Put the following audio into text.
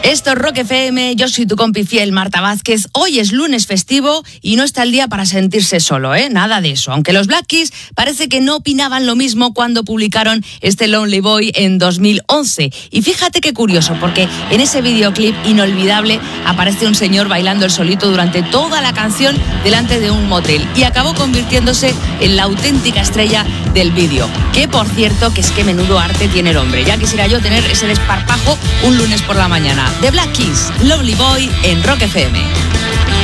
Esto es Rock FM, yo soy tu compi fiel, Marta Vázquez. Hoy es lunes festivo y no está el día para sentirse solo, nada de eso. Aunque los Black Keys parece que no opinaban lo mismo cuando publicaron este Lonely Boy en 2011. Y fíjate qué curioso, porque en ese videoclip inolvidable aparece un señor bailando el solito durante toda la canción delante de un motel y acabó convirtiéndose en la auténtica estrella del vídeo. Que por cierto, que es que menudo arte tiene el hombre. Ya quisiera yo tener ese desparpajo un lunes por la mañana. The Black Keys, Lonely Boy en Rock FM.